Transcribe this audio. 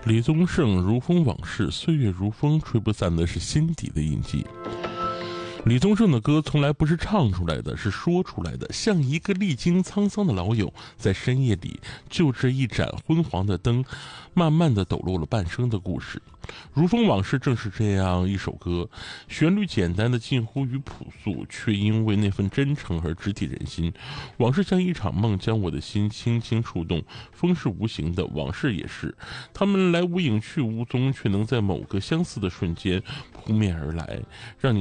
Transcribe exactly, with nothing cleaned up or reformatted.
李宗盛如风往事，岁月如风，吹不散的是心底的印记。李宗盛的歌从来不是唱出来的，是说出来的，像一个历经沧桑的老友，在深夜里就这一盏昏黄的灯，慢慢的抖落了半生的故事。如风往事正是这样一首歌，旋律简单的近乎于朴素，却因为那份真诚而直抵人心。往事像一场梦，将我的心轻轻触动。风是无形的，往事也是，他们来无影去无踪，却能在某个相似的瞬间扑面而来，让你